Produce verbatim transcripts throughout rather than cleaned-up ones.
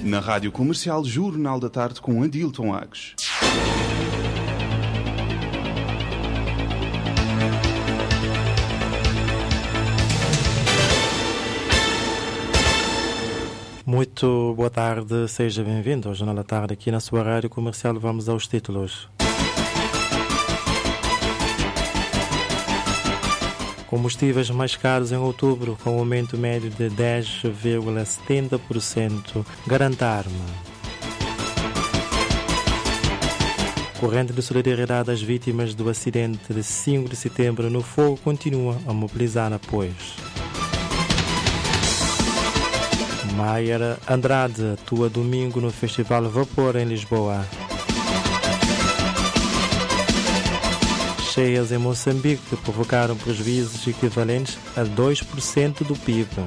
Na Rádio Comercial, Jornal da Tarde com Adilton Agues. Muito boa tarde, seja bem-vindo ao Jornal da Tarde aqui na sua Rádio Comercial. Vamos aos títulos. Combustíveis mais caros em outubro, com aumento médio de dez vírgula setenta por cento, garante a arma. Corrente de solidariedade às vítimas do acidente de cinco de setembro no Fogo continua a mobilizar apoios. Maier Andrade atua domingo no Festival Vapor em Lisboa. Cheias em Moçambique provocaram prejuízos equivalentes a dois por cento do P I B.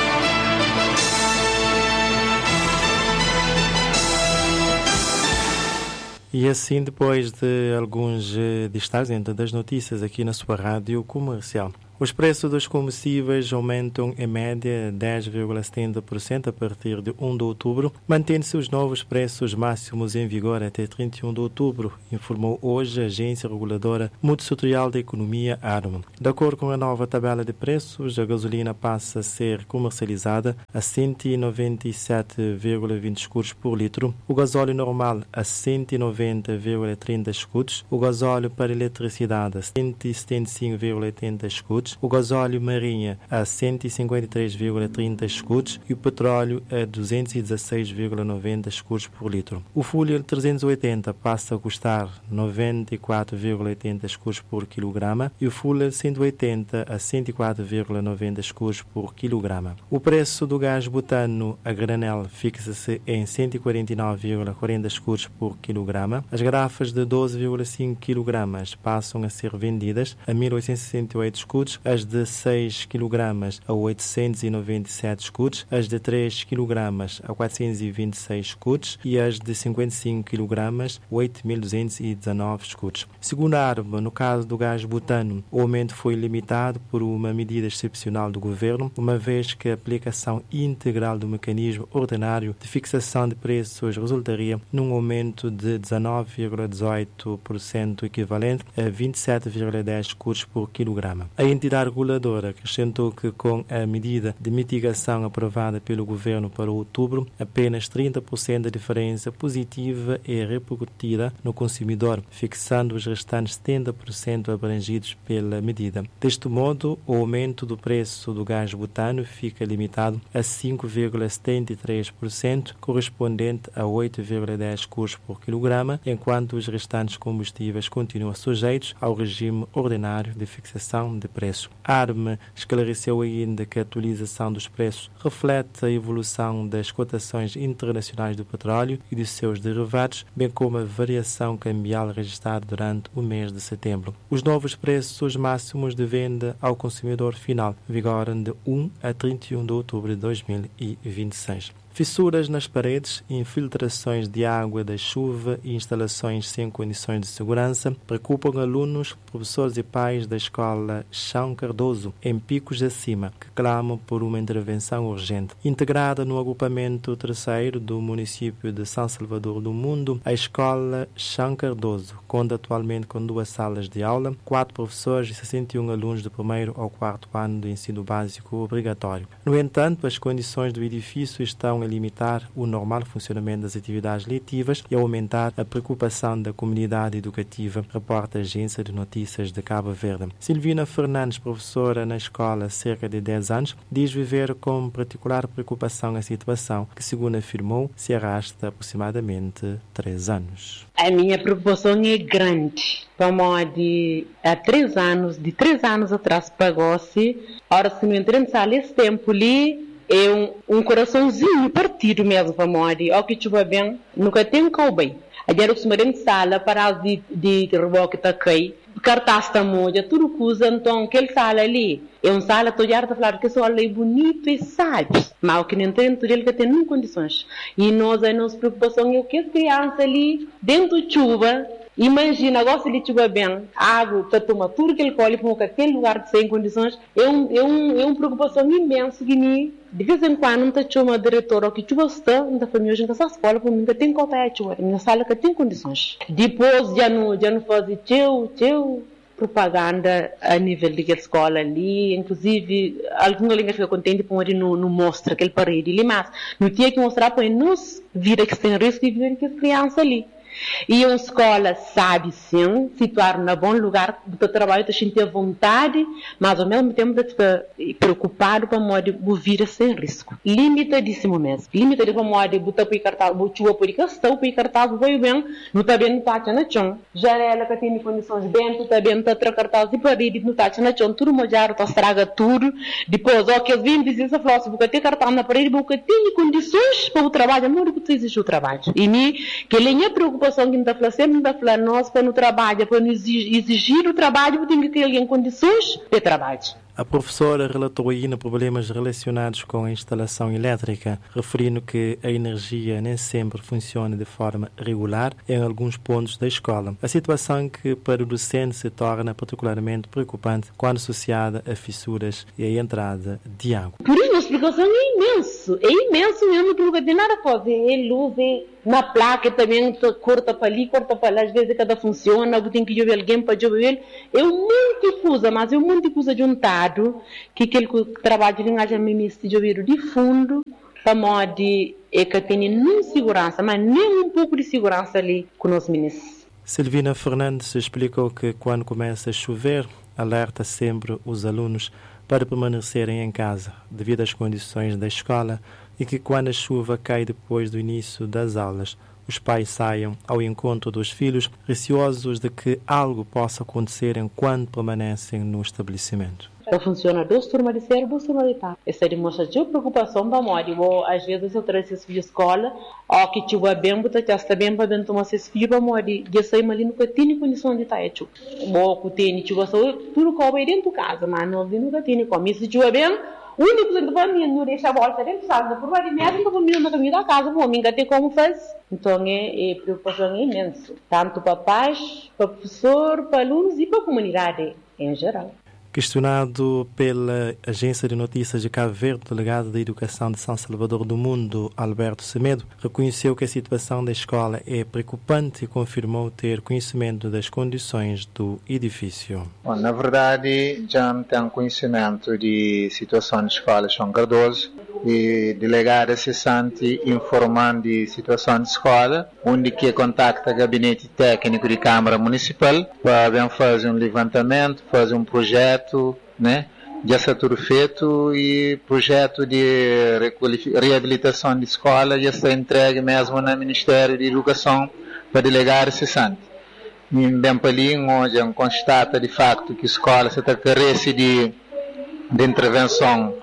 E assim, depois de alguns destaques entre das notícias aqui na sua Rádio Comercial. Os preços dos combustíveis aumentam em média dez vírgula setenta por cento a partir de primeiro de outubro, mantendo-se os novos preços máximos em vigor até trinta e um de outubro, informou hoje a Agência Reguladora Multissetorial da Economia, ARMA. De acordo com a nova tabela de preços, a gasolina passa a ser comercializada a cento e noventa e sete vírgula vinte escudos por litro, o gasóleo normal a cento e noventa vírgula trinta escudos, o gasóleo para eletricidade a cento e setenta e cinco vírgula oitenta escudos, o gasóleo marinha a cento e cinquenta e três vírgula trinta escudos e o petróleo a duzentos e dezesseis vírgula noventa escudos por litro. O fuel trezentos e oitenta passa a custar noventa e quatro vírgula oitenta escudos por quilograma e o fuel cento e oitenta a cento e quatro vírgula noventa escudos por quilograma. O preço do gás butano a granel fixa-se em cento e quarenta e nove vírgula quarenta escudos por quilograma. As garrafas de doze vírgula cinco quilogramas passam a ser vendidas a mil oitocentos e sessenta e oito escudos, as de seis quilogramas a oitocentos e noventa e sete escudos, as de três quilogramas a quatrocentos e vinte e seis escudos e as de cinquenta e cinco quilogramas a oito mil duzentos e dezenove escudos. Segundo a ARMA, no caso do gás butano, o aumento foi limitado por uma medida excepcional do Governo, uma vez que a aplicação integral do mecanismo ordinário de fixação de preços resultaria num aumento de dezenove vírgula dezoito por cento, equivalente a vinte e sete vírgula dez escudos por quilograma. A entidade reguladora acrescentou que, com a medida de mitigação aprovada pelo Governo para outubro, apenas trinta por cento da diferença positiva é repercutida no consumidor, fixando os restantes setenta por cento abrangidos pela medida. Deste modo, o aumento do preço do gás butano fica limitado a cinco vírgula setenta e três por cento, correspondente a oito vírgula dez escudos por quilograma, enquanto os restantes combustíveis continuam sujeitos ao regime ordinário de fixação de preço. A ARMA esclareceu ainda que a atualização dos preços reflete a evolução das cotações internacionais do petróleo e dos seus derivados, bem como a variação cambial registrada durante o mês de setembro. Os novos preços máximos de venda ao consumidor final vigoram de primeiro a trinta e um de outubro de dois mil e vinte e seis. Fissuras nas paredes, infiltrações de água da chuva e instalações sem condições de segurança preocupam alunos, professores e pais da escola Chão Cardoso, em Picos Acima, que clamam por uma intervenção urgente. Integrada no agrupamento terceiro do município de São Salvador do Mundo, a escola Chão Cardoso conta atualmente com duas salas de aula, quatro professores e sessenta e um alunos do primeiro ao quarto ano do ensino básico obrigatório. No entanto, as condições do edifício estão a limitar o normal funcionamento das atividades letivas e a aumentar a preocupação da comunidade educativa, reporta a Agência de Notícias de Cabo Verde. Silvina Fernandes, professora na escola há cerca de dez anos, diz viver com particular preocupação a situação, que, segundo afirmou, se arrasta aproximadamente três anos. A minha preocupação é grande. Vamos de há três anos, de três anos atrás pagou-se, ora se não entramos esse tempo ali, é um, um coraçãozinho partido mesmo, vamos de, ó que chuva bem, nunca tem um bem. A gente costuma ir sala para de de reboque tá cai, cartaz tá moja, tudo coisa, então aquele sala ali é um sala todo já tá falando que só é bonito e sabe, mas o que não tem tudo ele que tem nem condições. E nós a nossa preocupação é o que as crianças ali dentro de chuva. Imagina, agora se ele estiver bem, água, para tomar tudo que ele colhe, para aquele lugar sem condições, é, um, é, um, é uma preocupação imensa que me de vez em quando não tinha uma diretora que tinha está na família em essa escola para mim que tem conta é tinha minha sala que tem condições depois já não já não fazia teu teu propaganda a nível de escola ali, inclusive alguma língua fica contente por onde não, não mostra aquele parede ali, mas não tinha que mostrar para nos vida que tem risco de vir que as crianças ali. E uma escola sabe sim situar na bom lugar do trabalho, tem ter vontade, mas ao mesmo tempo está preocupado para modo de vir sem risco. Limitadíssimo mesmo. Limitadíssimo para modo de botar para o cartaz, botar para o cartaz, para o cartaz vai bem, não está bem no taxa na chão. Já ela que tem condições bem, está bem, está para cartaz e parede no taxa na chão, tudo molhado, está estraga tudo. Depois, ó, que eles vêm dizer essa frase, porque tem cartaz na parede, porque tem condições para o trabalho, não é que existe o trabalho. E me que ele é preocupação que não está sempre não está nós para no trabalho, para exigir o trabalho, tem que ter alguém em condições de trabalho. A professora relatou ainda problemas relacionados com a instalação elétrica, referindo que a energia nem sempre funciona de forma regular em alguns pontos da escola. A situação que para o docente se torna particularmente preocupante quando associada a fissuras e a entrada de água. Por isso a explicação é imenso, é imenso mesmo que nunca tem nada a fazer, é luz, é na placa também, corta para ali, corta para lá, às vezes cada funciona, tem que jogar alguém para jogar ele, é um monte de coisa, mas é um monte de coisa juntado que aquele trabalho de linguagem mesmo de ouvir de fundo para modo de é que tem nem segurança, mas nem um pouco de segurança ali com os meninos. Silvina Fernandes explicou que quando começa a chover, alerta sempre os alunos para permanecerem em casa devido às condições da escola e que quando a chuva cai depois do início das aulas, os pais saiam ao encontro dos filhos, receosos de que algo possa acontecer enquanto permanecem no estabelecimento. Então funciona duas turmas de série, duas turmas de tarde. Essa demonstra de preocupação para mim. Às vezes eu trago esses filhos à escola, ó que tiver bem, botar já está bem para dentro de esses filhos para mim. E sair ali nunca tem condição de estar hecho. Bom, que tem, tiver tudo que vai dentro de casa, mas não nunca tem como. E se tiver bem, o único que vai me não deixa a volta dentro de casa, por mais de merda, não vai na caminho da casa, bom, ninguém tem como fazer. Então é, é preocupação é imensa, tanto para pais, para professor, para alunos e para a comunidade em geral. Questionado pela agência de notícias de Cabo Verde, o delegado da Educação de São Salvador do Mundo, Alberto Semedo, reconheceu que a situação da escola é preocupante e confirmou ter conhecimento das condições do edifício. Bom, na verdade, já tenho conhecimento de situação de escola João Cardoso e delegada cessante informando de situação de escola, onde que contacta o gabinete técnico de Câmara Municipal para fazer um levantamento, fazer um projeto, né? Já está tudo feito e projeto de reabilitação de escola já está entregue mesmo no Ministério de Educação para delegada cessante. E bem para ali, onde constata de facto que a escola está carece de de intervenção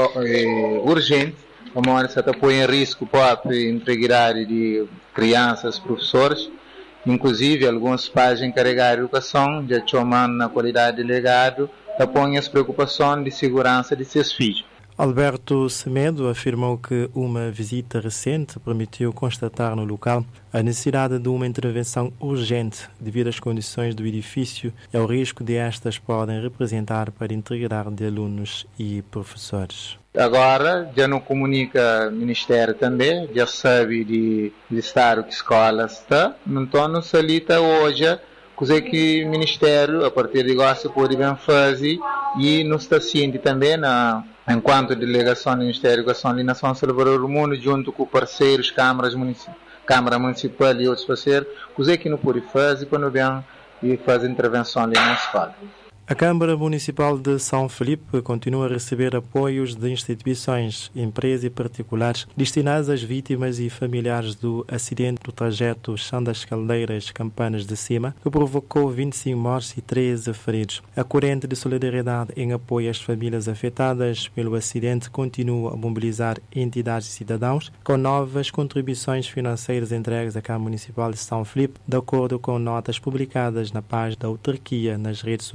uh, urgente, onde se põe em risco a própria integridade de crianças, professores, inclusive alguns pais encarregados de educação, já chamando na qualidade de delegado, põem as preocupações de segurança de seus filhos. Alberto Semedo afirmou que uma visita recente permitiu constatar no local a necessidade de uma intervenção urgente devido às condições do edifício e ao risco de estas podem representar para a integridade de alunos e professores. Agora, já não comunica o Ministério também, já sabe de, de estado que a escola está, então não salita hoje coisa que o Ministério, a partir de agora, pode bem fazer e não está ciente também na enquanto delegação do Ministério da Educação ali na São Salvador do Mundo, junto com parceiros, câmaras municipais, Câmara Municipal e outros parceiros, coisa que não pode fazer quando vem e faz intervenção ali na escola. A Câmara Municipal de São Felipe continua a receber apoios de instituições, empresas e particulares destinados às vítimas e familiares do acidente do trajeto Chão das Caldeiras Campanas de Cima, que provocou vinte e cinco mortes e treze feridos. A corrente de solidariedade em apoio às famílias afetadas pelo acidente continua a mobilizar entidades e cidadãos com novas contribuições financeiras entregues à Câmara Municipal de São Felipe, de acordo com notas publicadas na página da autarquia nas redes sociais.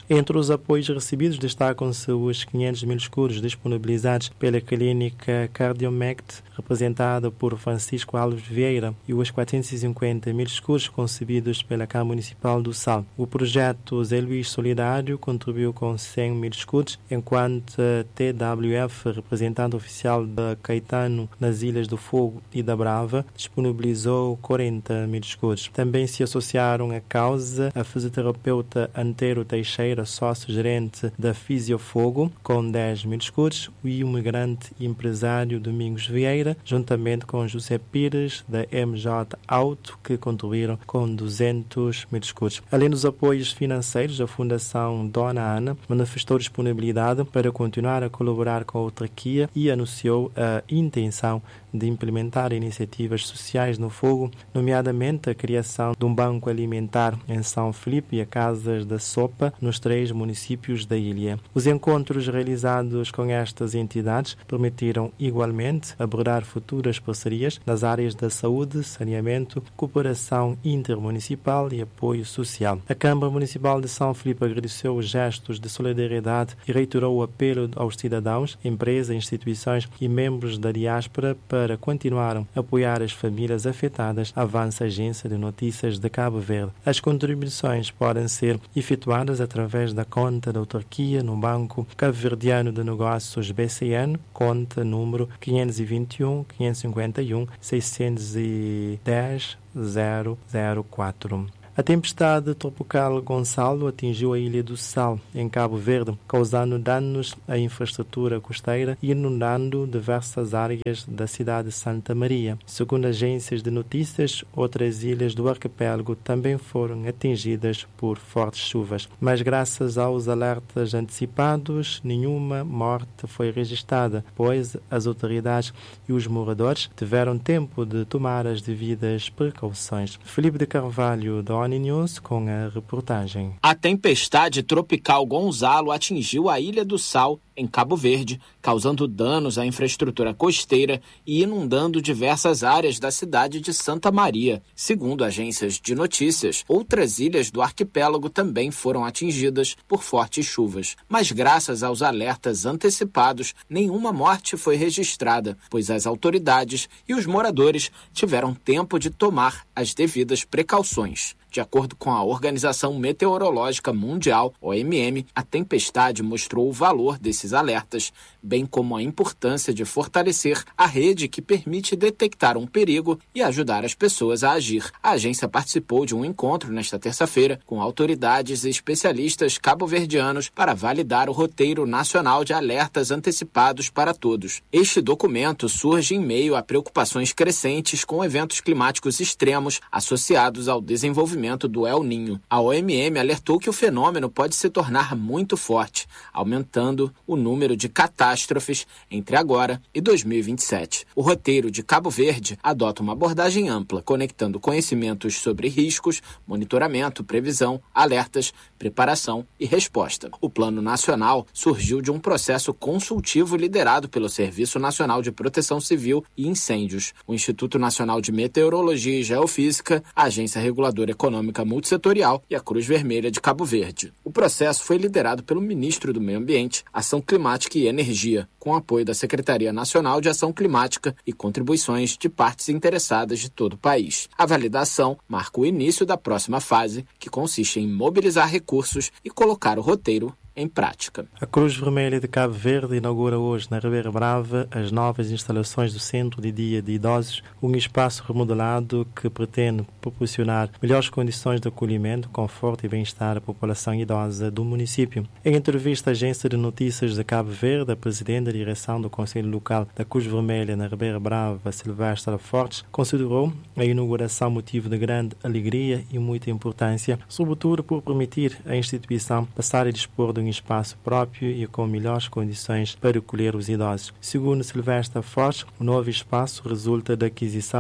Entre os apoios recebidos destacam-se os quinhentos mil escudos disponibilizados pela clínica Cardiomect, representada por Francisco Alves Vieira, e os quatrocentos e cinquenta mil escudos concebidos pela Câmara Municipal do Sal. O projeto Zé Luís Solidário contribuiu com cem mil escudos, enquanto a T W F, representante oficial da Caetano nas Ilhas do Fogo e da Brava, disponibilizou quarenta mil escudos. Também se associaram à causa a fisioterapeuta Antero Teixeira, sócio-gerente da Fisiofogo, com dez mil escudos, e o migrante e empresário Domingos Vieira, juntamente com José Pires, da M J Auto, que contribuíram com duzentos mil escudos. Além dos apoios financeiros, a Fundação Dona Ana manifestou disponibilidade para continuar a colaborar com a autarquia e anunciou a intenção de implementar iniciativas sociais no Fogo, nomeadamente a criação de um banco alimentar em São Filipe e a Casas da Sopa nos três municípios da ilha. Os encontros realizados com estas entidades permitiram igualmente abordar futuras parcerias nas áreas da saúde, saneamento, cooperação intermunicipal e apoio social. A Câmara Municipal de São Filipe agradeceu os gestos de solidariedade e reiterou o apelo aos cidadãos, empresas, instituições e membros da diáspora para Para continuar a apoiar as famílias afetadas, avança a Agência de Notícias de Cabo Verde. As contribuições podem ser efetuadas através da conta da autarquia no Banco Cabo-Verdiano de Negócios B C N, conta número quinhentos e vinte e um, quinhentos e cinquenta e um, seiscentos e dez, zero zero quatro. A tempestade tropical Gonçalo atingiu a Ilha do Sal, em Cabo Verde, causando danos à infraestrutura costeira e inundando diversas áreas da cidade de Santa Maria. Segundo agências de notícias, outras ilhas do arquipélago também foram atingidas por fortes chuvas. Mas graças aos alertas antecipados, nenhuma morte foi registrada, pois as autoridades e os moradores tiveram tempo de tomar as devidas precauções. Felipe de Carvalho, da News, com a reportagem. A tempestade tropical Gonçalo atingiu a Ilha do Sal, em Cabo Verde, causando danos à infraestrutura costeira e inundando diversas áreas da cidade de Santa Maria. Segundo agências de notícias, outras ilhas do arquipélago também foram atingidas por fortes chuvas. Mas graças aos alertas antecipados, nenhuma morte foi registrada, pois as autoridades e os moradores tiveram tempo de tomar as devidas precauções. De acordo com a Organização Meteorológica Mundial, O M M, a tempestade mostrou o valor desses alertas, bem como a importância de fortalecer a rede que permite detectar um perigo e ajudar as pessoas a agir. A agência participou de um encontro nesta terça-feira com autoridades e especialistas cabo-verdianos para validar o roteiro nacional de alertas antecipados para todos. Este documento surge em meio a preocupações crescentes com eventos climáticos extremos associados ao desenvolvimento do El Niño. A O M M alertou que o fenômeno pode se tornar muito forte, aumentando o número de catástrofes entre agora e dois mil e vinte e sete. O roteiro de Cabo Verde adota uma abordagem ampla, conectando conhecimentos sobre riscos, monitoramento, previsão, alertas, preparação e resposta. O Plano Nacional surgiu de um processo consultivo liderado pelo Serviço Nacional de Proteção Civil e Incêndios, o Instituto Nacional de Meteorologia e Geofísica, a Agência Reguladora Econômica Multissetorial e a Cruz Vermelha de Cabo Verde. O processo foi liderado pelo Ministro do Meio Ambiente, Ação Climática e Energia, com apoio da Secretaria Nacional de Ação Climática e contribuições de partes interessadas de todo o país. A validação marca o início da próxima fase, que consiste em mobilizar recursos e colocar o roteiro em prática. A Cruz Vermelha de Cabo Verde inaugura hoje na Ribeira Brava as novas instalações do Centro de Dia de Idosos, um espaço remodelado que pretende proporcionar melhores condições de acolhimento, conforto e bem-estar à população idosa do município. Em entrevista à Agência de Notícias de Cabo Verde, a presidente da direção do Conselho Local da Cruz Vermelha na Ribeira Brava, Silvestre Fortes, considerou a inauguração motivo de grande alegria e muita importância, sobretudo por permitir à instituição passar a dispor de um espaço próprio e com melhores condições para acolher os idosos. Segundo Silvestre Fortes, o novo espaço resulta da aquisição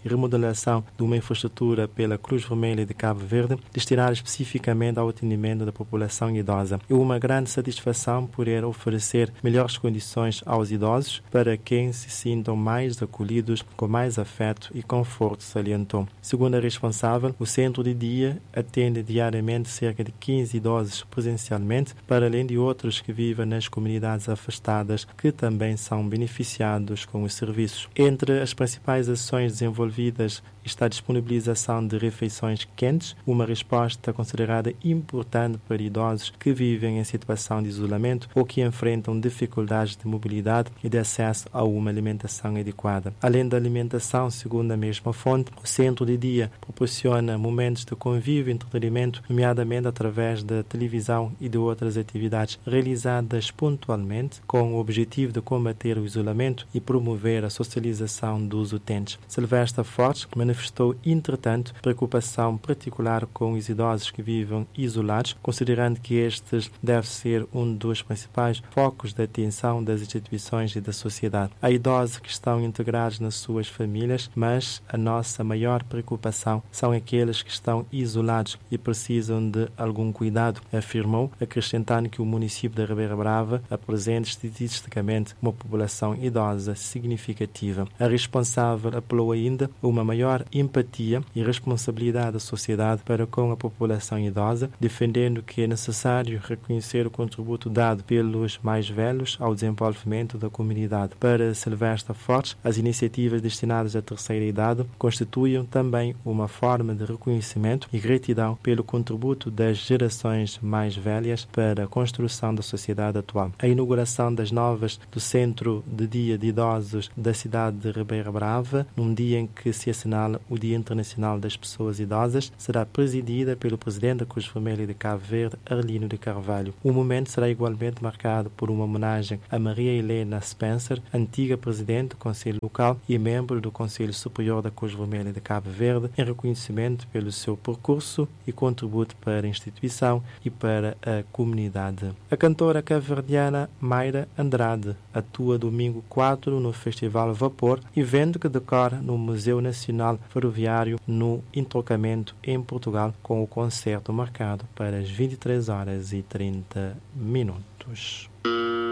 e remodelação de uma infraestrutura pela Cruz Vermelha de Cabo Verde, destinada especificamente ao atendimento da população idosa. É uma grande satisfação poder oferecer melhores condições aos idosos para que se sintam mais acolhidos, com mais afeto e conforto, salientou. Segundo a responsável, o centro de dia atende diariamente cerca de quinze idosos presencialmente, para além de outros que vivem nas comunidades afastadas que também são beneficiados com os serviços. Entre as principais ações desenvolvidas está a disponibilização de refeições quentes, uma resposta considerada importante para idosos que vivem em situação de isolamento ou que enfrentam dificuldades de mobilidade e de acesso a uma alimentação adequada. Além da alimentação, segundo a mesma fonte, o centro de dia proporciona momentos de convívio e entretenimento, nomeadamente através da televisão e de outras atividades realizadas pontualmente, com o objetivo de combater o isolamento e promover a socialização dos utentes. Silvestre Fortes manifestou, entretanto, preocupação particular com os idosos que vivem isolados, considerando que estes deve ser um dos principais focos de atenção das instituições e da sociedade. Há idosos que estão integrados nas suas famílias, mas a nossa maior preocupação são aqueles que estão isolados e precisam de algum cuidado, afirmou, acrescentando que o município da Ribeira Brava apresenta estatisticamente uma população idosa significativa. A responsável apelou ainda a uma maior empatia e responsabilidade da sociedade para com a população idosa, defendendo que é necessário reconhecer o contributo dado pelos mais velhos ao desenvolvimento da comunidade. Para Silvestre Fortes, as iniciativas destinadas à terceira idade constituem também uma forma de reconhecimento e gratidão pelo contributo das gerações mais velhas para a construção da sociedade atual. A inauguração das novas do Centro de Dia de Idosos da cidade de Ribeira Brava, num dia em que se assinala o Dia Internacional das Pessoas Idosas, será presidida pelo presidente da Cruz Vermelha de Cabo Verde, Arlindo de Carvalho. O momento será igualmente marcado por uma homenagem a Maria Helena Spencer, antiga presidente do Conselho Local e membro do Conselho Superior da Cruz Vermelha de Cabo Verde, em reconhecimento pelo seu percurso e contributo para a instituição e para a comunidade. A cantora cabo-verdiana Mayra Andrade atua domingo quatro no Festival Vapor, evento que decora no Museu Nacional Ferroviário no Entrocamento em Portugal, com o concerto marcado para as vinte e três horas e trinta minutos.